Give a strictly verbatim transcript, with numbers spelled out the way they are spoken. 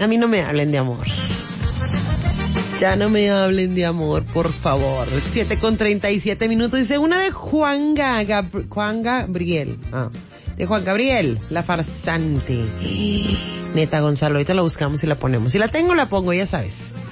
A mí no me hablen de amor. Ya no me hablen de amor, por favor. siete con treinta y siete minutos. Dice una de Juan, Gab- Juan Gabriel. Ah, de Juan Gabriel, La Farsante. Neta, Gonzalo, ahorita la buscamos y la ponemos. Si la tengo, la pongo, ya sabes.